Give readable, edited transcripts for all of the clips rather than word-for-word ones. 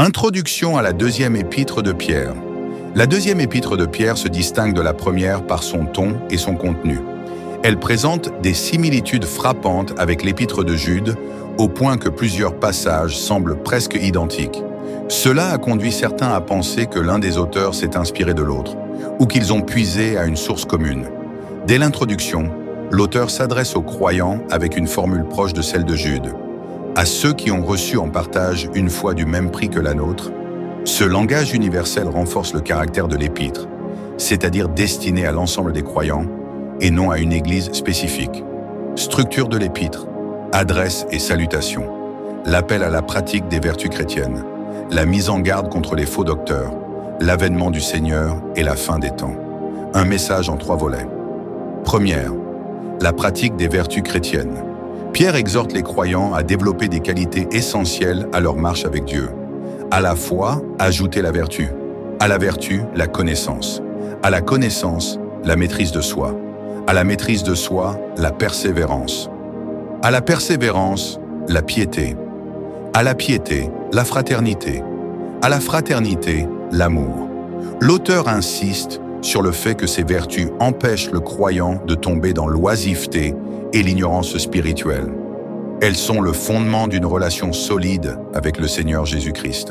Introduction à la deuxième épître de Pierre. La deuxième épître de Pierre se distingue de la première par son ton et son contenu. Elle présente des similitudes frappantes avec l'épître de Jude, au point que plusieurs passages semblent presque identiques. Cela a conduit certains à penser que l'un des auteurs s'est inspiré de l'autre, ou qu'ils ont puisé à une source commune. Dès l'introduction, l'auteur s'adresse aux croyants avec une formule proche de celle de Jude. À ceux qui ont reçu en partage une foi du même prix que la nôtre, ce langage universel renforce le caractère de l'épître, c'est-à-dire destiné à l'ensemble des croyants et non à une église spécifique. Structure de l'épître, adresse et salutation, l'appel à la pratique des vertus chrétiennes, la mise en garde contre les faux docteurs, l'avènement du Seigneur et la fin des temps. Un message en 3 volets. Première, la pratique des vertus chrétiennes. Pierre exhorte les croyants à développer des qualités essentielles à leur marche avec Dieu. À la foi, ajouter la vertu. À la vertu, la connaissance. À la connaissance, la maîtrise de soi. À la maîtrise de soi, la persévérance. À la persévérance, la piété. À la piété, la fraternité. À la fraternité, l'amour. L'auteur insiste sur le fait que ces vertus empêchent le croyant de tomber dans l'oisiveté et l'ignorance spirituelle. Elles sont le fondement d'une relation solide avec le Seigneur Jésus-Christ.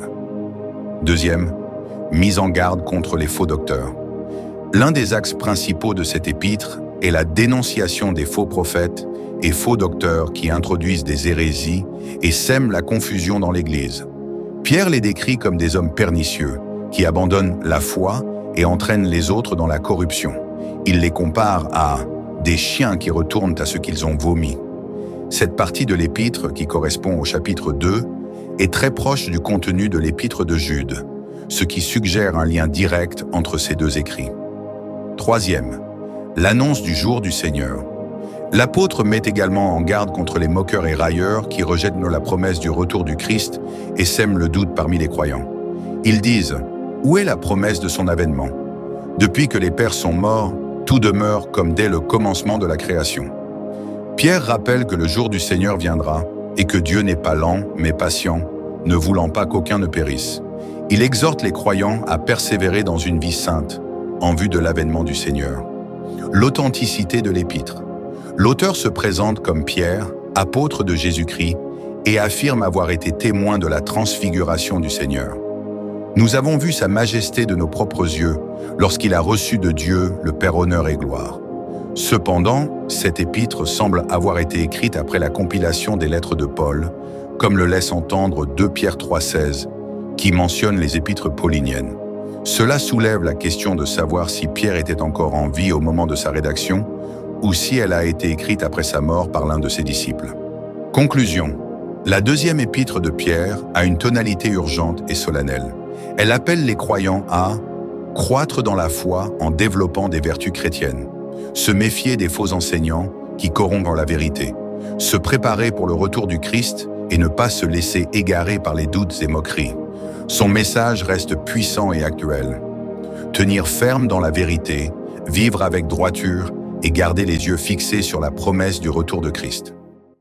Deuxième, mise en garde contre les faux docteurs. L'un des axes principaux de cette épître est la dénonciation des faux prophètes et faux docteurs qui introduisent des hérésies et sèment la confusion dans l'Église. Pierre les décrit comme des hommes pernicieux qui abandonnent la foi et entraînent les autres dans la corruption. Il les compare à des chiens qui retournent à ce qu'ils ont vomi. Cette partie de l'épître, qui correspond au chapitre 2, est très proche du contenu de l'épître de Jude, ce qui suggère un lien direct entre ces deux écrits. Troisième, l'annonce du jour du Seigneur. L'apôtre met également en garde contre les moqueurs et railleurs qui rejettent la promesse du retour du Christ et sèment le doute parmi les croyants. Ils disent « Où est la promesse de son avènement ? Depuis que les pères sont morts, tout demeure comme dès le commencement de la création. » Pierre rappelle que le jour du Seigneur viendra et que Dieu n'est pas lent, mais patient, ne voulant pas qu'aucun ne périsse. Il exhorte les croyants à persévérer dans une vie sainte, en vue de l'avènement du Seigneur. L'authenticité de l'épître. L'auteur se présente comme Pierre, apôtre de Jésus-Christ, et affirme avoir été témoin de la transfiguration du Seigneur. Nous avons vu sa majesté de nos propres yeux lorsqu'il a reçu de Dieu le Père honneur et gloire. Cependant, cette épître semble avoir été écrite après la compilation des lettres de Paul, comme le laisse entendre 2 Pierre 3,16, qui mentionne les épîtres pauliniennes. Cela soulève la question de savoir si Pierre était encore en vie au moment de sa rédaction ou si elle a été écrite après sa mort par l'un de ses disciples. Conclusion. La deuxième épître de Pierre a une tonalité urgente et solennelle. Elle appelle les croyants à croître dans la foi en développant des vertus chrétiennes, se méfier des faux enseignants qui corrompent la vérité, se préparer pour le retour du Christ et ne pas se laisser égarer par les doutes et moqueries. Son message reste puissant et actuel. Tenir ferme dans la vérité, vivre avec droiture et garder les yeux fixés sur la promesse du retour de Christ.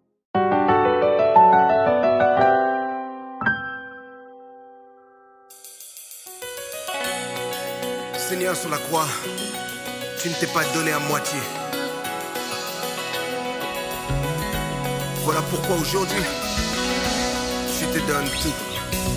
Seigneur, sur la croix, tu ne t'es pas donné à moitié. Voilà pourquoi aujourd'hui, je te donne tout.